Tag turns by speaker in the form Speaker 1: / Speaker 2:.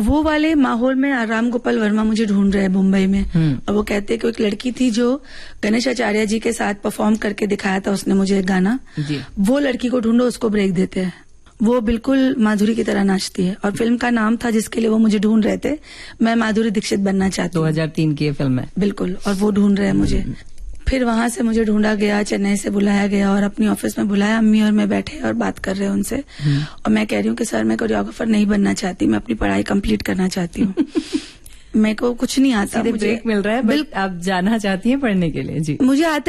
Speaker 1: वो वाले माहौल में राम गोपाल वर्मा मुझे ढूंढ रहे हैं मुंबई में, और वो कहते हैं कि एक लड़की थी जो गणेश आचार्य जी के साथ परफॉर्म करके दिखाया था उसने मुझे एक गाना, वो लड़की को ढूंढो, उसको ब्रेक देते हैं। वो बिल्कुल माधुरी की तरह नाचती है, और फिल्म का नाम था जिसके लिए वो मुझे ढूंढ रहे थे, मैं माधुरी दीक्षित बनना चाहती हूँ।
Speaker 2: 2003 की ये फिल्म है।
Speaker 1: बिल्कुल, और वो ढूंढ रहे हैं मुझे। फिर वहां से मुझे ढूंढा गया, चेन्नई से बुलाया गया और अपनी ऑफिस में बुलाया, अम्मी और मैं बैठे और बात कर रहे हैं उनसे, और मैं कह रही हूँ कि सर मैं कोरियोग्राफर नहीं बनना चाहती, मैं अपनी पढ़ाई कंप्लीट करना चाहती हूँ। मेरे को कुछ नहीं आता,
Speaker 2: मुझे ब्रेक मिल रहा है, बट आप जाना चाहती हैं पढ़ने के लिए? जी,
Speaker 1: मुझे आता